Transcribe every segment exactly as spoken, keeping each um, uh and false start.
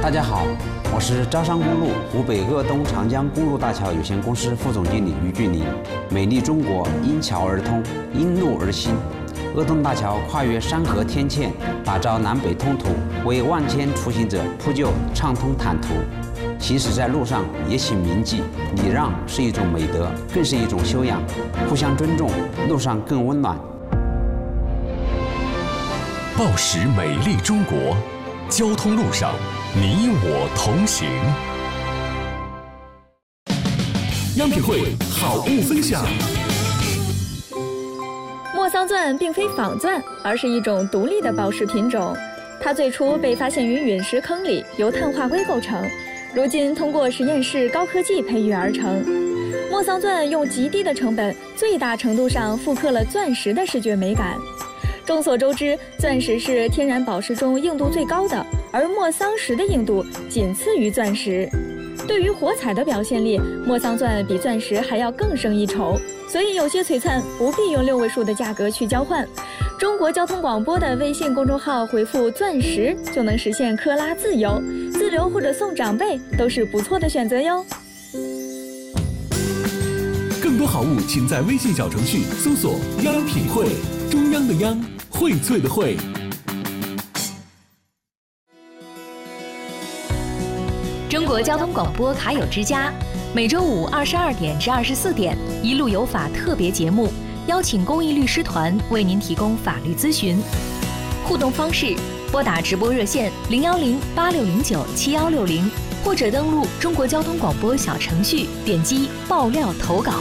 大家好，我是招商公路湖北鄂东长江公路大桥有限公司副总经理于俊林。美丽中国因桥而通，因路而兴。鄂东大桥跨越山河天堑，打造南北通途，为万千出行者铺就畅通坦途。行驶在路上也请铭记，礼让是一种美德，更是一种修养。互相尊重，路上更温暖。 报时美丽中国，交通路上你我同行。 央品汇好物分享。 莫桑钻并非仿钻，而是一种独立的宝石品种。它最初被发现于陨石坑里，由碳化硅构成，如今通过实验室高科技培育而成。莫桑钻用极低的成本，最大程度上复刻了钻石的视觉美感。众所周知，钻石是天然宝石中硬度最高的，而莫桑石的硬度仅次于钻石。对于火彩的表现力，莫桑钻比钻石还要更胜一筹，所以有些璀璨不必用六位数的价格去交换。中国交通广播的微信公众号回复钻石就能实现克拉自由，自留或者送长辈都是不错的选择哟。 更多好物请在微信小程序搜索央品汇，中央的央，荟萃的荟。 中国交通广播卡友之家，每周五二十二点至二十四点，一路有法特别节目，邀请公益律师团为您提供法律咨询。互动方式：拨打直播热线零幺零八六零九七幺六零，或者登录中国交通广播小程序，点击爆料投稿。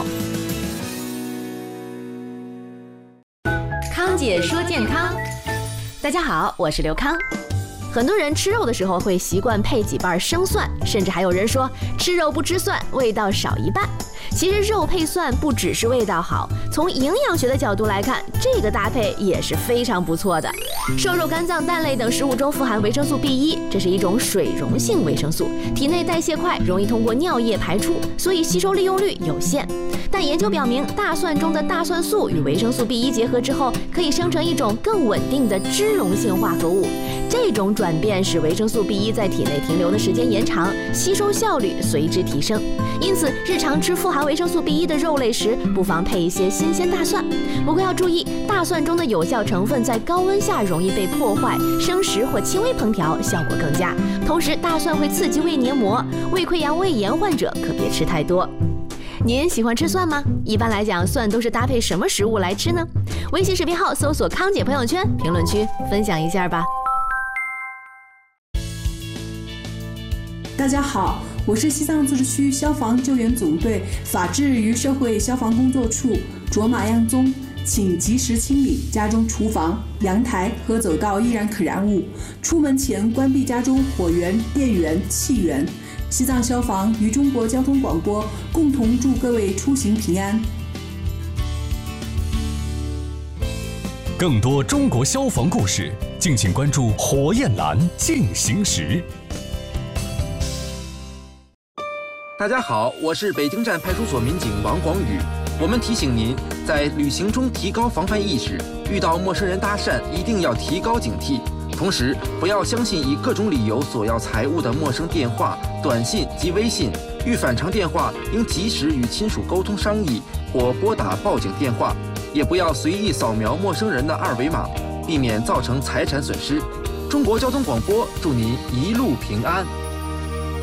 康姐说健康，大家好，我是刘康。很多人吃肉的时候会习惯配几瓣生蒜，甚至还有人说吃肉不吃蒜，味道少一半。其实肉配蒜不只是味道好，从营养学的角度来看，这个搭配也是非常不错的。瘦肉、肝脏、蛋类等食物中富含维生素 B 一， 这是一种水溶性维生素，体内代谢快，容易通过尿液排出，所以吸收利用率有限。但研究表明，大蒜中的大蒜素与维生素 B 一 结合之后，可以生成一种更稳定的脂溶性化合物。这种转变使维生素 B 一 在体内停留的时间延长，吸收效率随之提升。因此，日常吃富含维生素 B 一 的肉类时，不妨配一些新鲜大蒜。不过要注意，大蒜中的有效成分在高温下容易被破坏，生食或轻微烹调效果更佳。同时，大蒜会刺激胃黏膜，胃溃疡、胃炎患者可别吃太多。您喜欢吃蒜吗？一般来讲，蒜都是搭配什么食物来吃呢？微信视频号搜索康姐朋友圈，评论区分享一下吧。 大家好，我是西藏自治区消防救援总队法制与社会消防工作处卓玛样宗，请及时清理家中厨房、阳台和走道易燃可燃物，出门前关闭家中火源、电源、气源。西藏消防与中国交通广播共同祝各位出行平安。 更多中国消防故事，敬请关注火焰蓝进行时。 大家好，我是北京站派出所民警王广宇。我们提醒您，在旅行中提高防范意识，遇到陌生人搭讪一定要提高警惕。同时，不要相信以各种理由索要财物的陌生电话、短信及微信。遇反常电话，应及时与亲属沟通商议，或拨打报警电话。也不要随意扫描陌生人的二维码，避免造成财产损失。中国交通广播祝您一路平安。